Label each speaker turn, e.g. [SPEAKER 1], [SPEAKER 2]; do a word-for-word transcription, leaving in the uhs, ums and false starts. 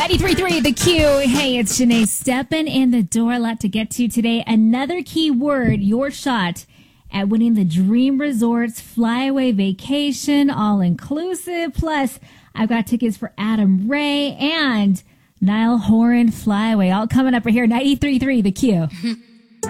[SPEAKER 1] ninety-three point three The Q. Hey, it's Janae stepping in the door. A lot to get to today. Another key word, your shot at winning the Dream Resorts Flyaway Vacation, all-inclusive. Plus, I've got tickets for Adam Ray and Niall Horan Flyaway. All coming up right here, ninety-three point three The Q.